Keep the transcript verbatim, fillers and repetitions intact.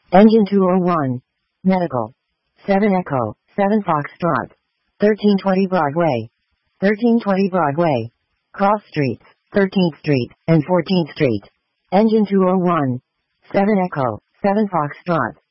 Engine two oh one. Medical. seven Echo, seven Foxtrot. thirteen twenty Broadway. thirteen twenty Broadway. Cross Streets, thirteenth Street, and fourteenth Street. Engine two oh one. seven Echo, seven Foxtrot.